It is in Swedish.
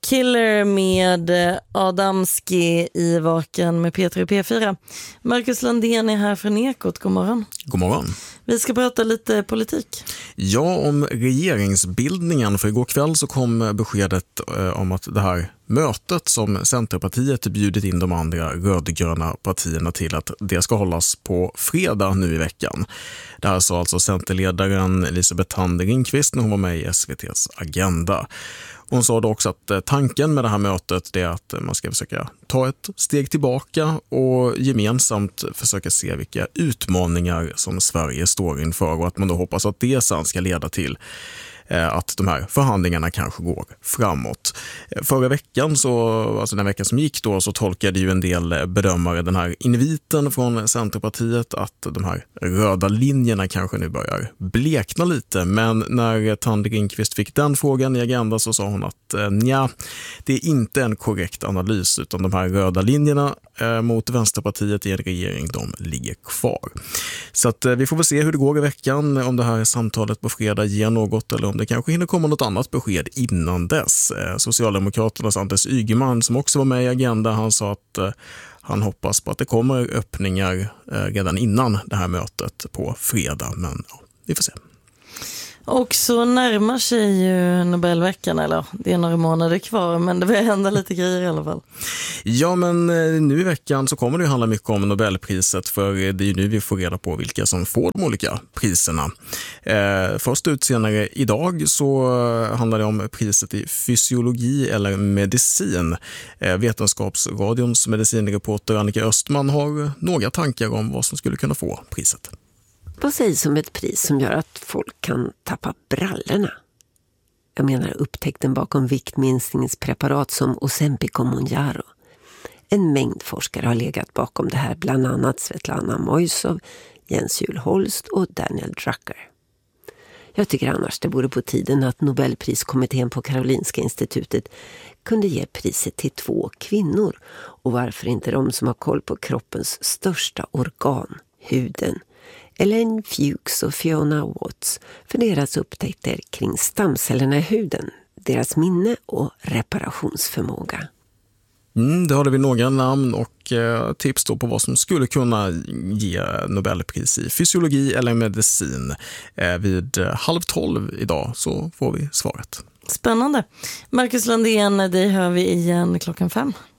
Killer med Adamski i Vaken med Peter i P4. Marcus Landén är här från Ekot. God morgon. God morgon. Vi ska prata lite politik. Ja, om regeringsbildningen. För igår kväll så kom beskedet om att det här mötet som Centerpartiet bjudit in de andra rödgröna partierna till, att det ska hållas på fredag nu i veckan. Det här sa alltså Centerledaren Elisabeth Thand Ringqvist när hon var med i SVT:s Agenda. Hon sa då också att tanken med det här mötet är att man ska försöka ta ett steg tillbaka och gemensamt försöka se vilka utmaningar som Sverige står inför, och att man då hoppas att det sen ska leda till att de här förhandlingarna kanske går framåt. Förra veckan, alltså den veckan som gick då, så tolkade ju en del bedömare den här inviten från Centerpartiet att de här röda linjerna kanske nu börjar blekna lite. Men när Thand Ringqvist fick den frågan i Agenda så sa hon att det är inte en korrekt analys, utan de här röda linjerna mot Vänsterpartiet i en regering, de ligger kvar. Så att vi får väl se hur det går i veckan, om det här samtalet på fredag ger något eller om det kanske hinner komma något annat besked innan dess. Socialdemokraternas Anders Ygeman, som också var med i Agenda, han sa att han hoppas på att det kommer öppningar redan innan det här mötet på fredag, men ja, vi får se. Och så närmar sig ju Nobelveckan, eller det är några månader kvar, men det vill hända lite grejer i alla fall. Ja, men nu i veckan så kommer det ju handla mycket om Nobelpriset, för det är ju nu vi får reda på vilka som får de olika priserna. Först ut senare idag så handlar det om priset i fysiologi eller medicin. Vetenskapsradions medicinreporter Annika Östman har några tankar om vad som skulle kunna få priset. Vad sägs om ett pris som gör att folk kan tappa brallorna? Jag menar upptäckten bakom viktminskningspreparat som Ozempic och Mounjaro. En mängd forskare har legat bakom det här, bland annat Svetlana Moisov, Jens Juul Holst och Daniel Drucker. Jag tycker annars det vore på tiden att Nobelpriskommittén på Karolinska institutet kunde ge priset till 2 kvinnor. Och varför inte de som har koll på kroppens största organ, huden? Ellen Fuchs och Fiona Watts för deras upptäckter kring stamcellerna i huden, deras minne och reparationsförmåga. Det hade vi några namn och tips då på vad som skulle kunna ge Nobelpris i fysiologi eller medicin. Vid 11:30 idag så får vi svaret. Spännande. Marcus Landén, dig hör vi igen 5:00.